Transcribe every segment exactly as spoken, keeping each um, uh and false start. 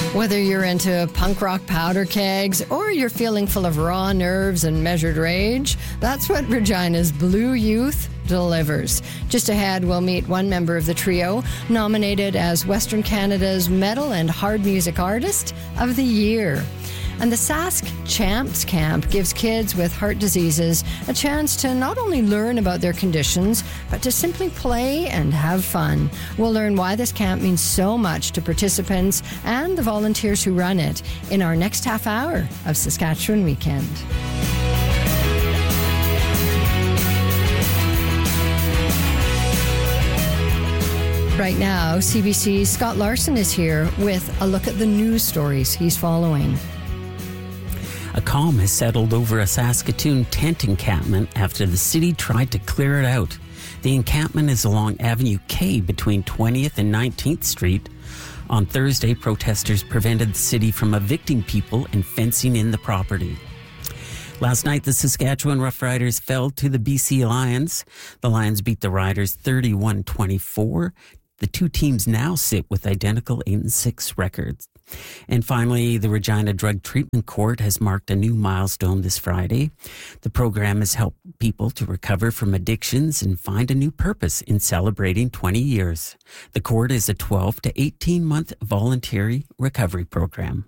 Whether you're into punk rock powder kegs or you're feeling full of raw nerves and measured rage, that's what Regina's Blue Youth delivers. Just ahead, we'll meet one member of the trio nominated as Western Canada's Metal and Hard Music Artist of the Year. And the Sask Champs Camp gives kids with heart diseases a chance to not only learn about their conditions, but to simply play and have fun. We'll learn why this camp means so much to participants and the volunteers who run it in our next half hour of Saskatchewan Weekend. Right now, C B C's Scott Larson is here with a look at the news stories he's following. A calm has settled over a Saskatoon tent encampment after the city tried to clear it out. The encampment is along Avenue K between twentieth and nineteenth Street. On Thursday, protesters prevented the city from evicting people and fencing in the property. Last night, the Saskatchewan Roughriders fell to the B C Lions. The Lions beat the Riders thirty-one twenty-four. The two teams now sit with identical eight and six records. And finally, the Regina Drug Treatment Court has marked a new milestone this Friday. The program has helped people to recover from addictions and find a new purpose in celebrating twenty years. The court is a twelve to eighteen month voluntary recovery program.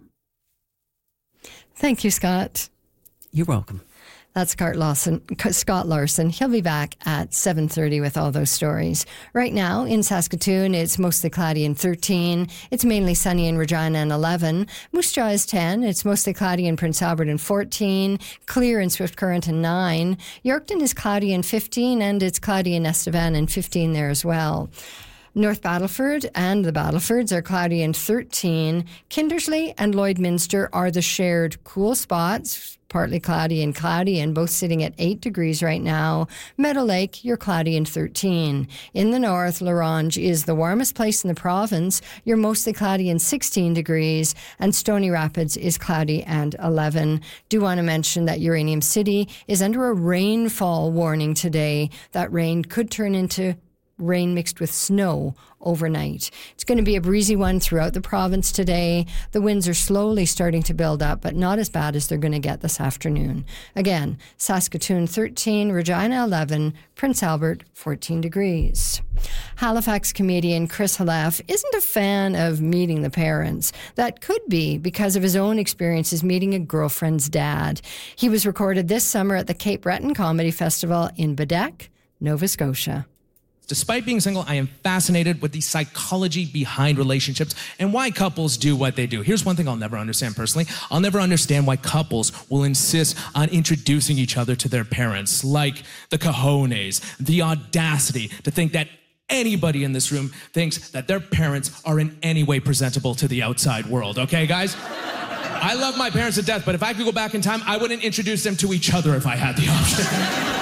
Thank you, Scott. You're welcome. That's Scott Larson. Scott Larson. He'll be back at seven thirty with all those stories. Right now in Saskatoon, it's mostly cloudy and thirteen. It's mainly sunny in Regina and eleven. Moose Jaw is ten. It's mostly cloudy in Prince Albert and fourteen. Clear in Swift Current and nine. Yorkton is cloudy and fifteen, and it's cloudy in Estevan and fifteen there as well. North Battleford and the Battlefords are cloudy and thirteen. Kindersley and Lloydminster are the shared cool spots, partly cloudy and cloudy, and both sitting at eight degrees right now. Meadow Lake, you're cloudy and thirteen. In the north, La Ronge is the warmest place in the province. You're mostly cloudy and sixteen degrees, and Stony Rapids is cloudy and eleven. Do want to mention that Uranium City is under a rainfall warning today. That rain could turn into rain mixed with snow overnight. It's going to be a breezy one throughout the province today. The winds are slowly starting to build up, but not as bad as they're going to get this afternoon. Again, Saskatoon thirteen, Regina eleven, Prince Albert fourteen degrees. Halifax comedian Chris Halef isn't a fan of meeting the parents. That could be because of his own experiences meeting a girlfriend's dad. He was recorded this summer at the Cape Breton Comedy Festival in Baddeck, Nova Scotia. Despite being single, I am fascinated with the psychology behind relationships and why couples do what they do. Here's one thing I'll never understand personally. I'll never understand why couples will insist on introducing each other to their parents. Like the cojones, the audacity to think that anybody in this room thinks that their parents are in any way presentable to the outside world. Okay, guys? I love my parents to death, but if I could go back in time, I wouldn't introduce them to each other if I had the option.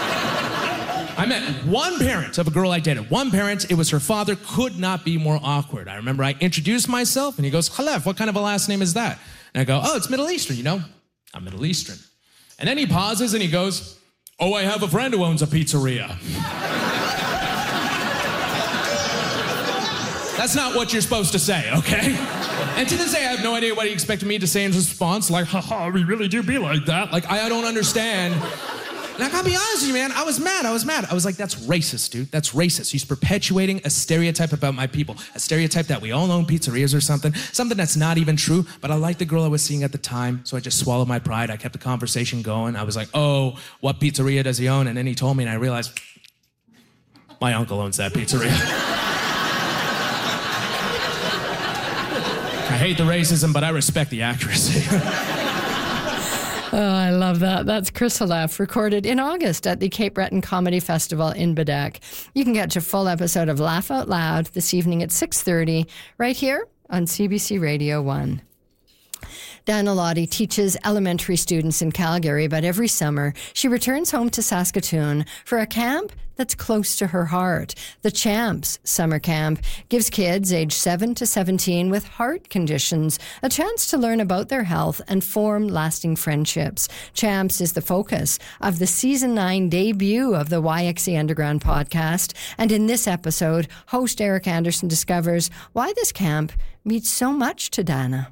I met one parent of a girl I dated. One parent, it was her father, could not be more awkward. I remember I introduced myself, and he goes, Halef, what kind of a last name is that? And I go, oh, it's Middle Eastern, you know? I'm Middle Eastern. And then he pauses, and he goes, oh, I have a friend who owns a pizzeria. That's not what you're supposed to say, okay? And to this day, I have no idea what he expected me to say in response, like, haha, we really do be like that. Like, I, I don't understand. And I gotta be honest with you, man, I was mad, I was mad. I was like, that's racist, dude, that's racist. He's perpetuating a stereotype about my people, a stereotype that we all own pizzerias or something, something that's not even true, but I liked the girl I was seeing at the time, so I just swallowed my pride. I kept the conversation going. I was like, oh, what pizzeria does he own? And then he told me, and I realized, my uncle owns that pizzeria. I hate the racism, but I respect the accuracy. Oh, I love that. That's Chris Halef, recorded in August at the Cape Breton Comedy Festival in Baddeck. You can catch a full episode of Laugh Out Loud this evening at six thirty, right here on C B C Radio one. Dana Lottie teaches elementary students in Calgary, but every summer she returns home to Saskatoon for a camp that's close to her heart. The Champs Summer Camp gives kids aged seven to seventeen with heart conditions a chance to learn about their health and form lasting friendships. Champs is the focus of the season nine debut of the Y X C Underground podcast. And in this episode, host Eric Anderson discovers why this camp means so much to Dana.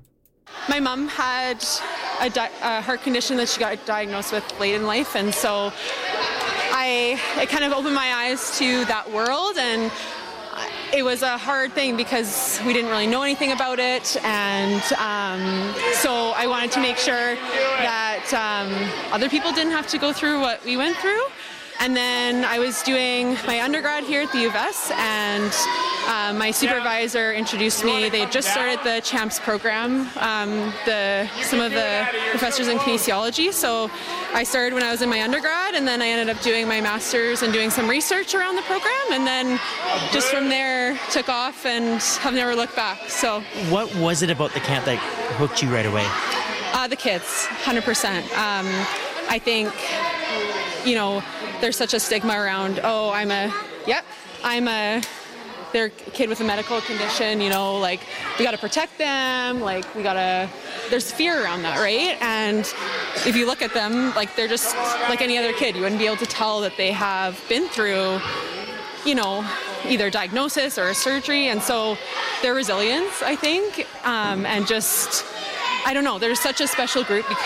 My mom had a, di- a heart condition that she got diagnosed with late in life, and so I it kind of opened my eyes to that world, and it was a hard thing because we didn't really know anything about it, and um, so I wanted to make sure that um, other people didn't have to go through what we went through. And then I was doing my undergrad here at the U of S, and uh, my supervisor introduced me. They had just started the CHAMPS program, um, the some of the professors in kinesiology. So I started when I was in my undergrad, and then I ended up doing my master's and doing some research around the program, and then just from there took off and have never looked back. So what was it about the camp that hooked you right away? Uh, the kids, one hundred percent. Um, I think, you know, there's such a stigma around, oh, I'm a, yep, I'm a, they're a kid with a medical condition, you know, like, we got to protect them, like, we got to, there's fear around that, right? And if you look at them, like, they're just like any other kid. You wouldn't be able to tell that they have been through, you know, either diagnosis or a surgery. And so their resilience, I think, um, and just, I don't know, they're such a special group because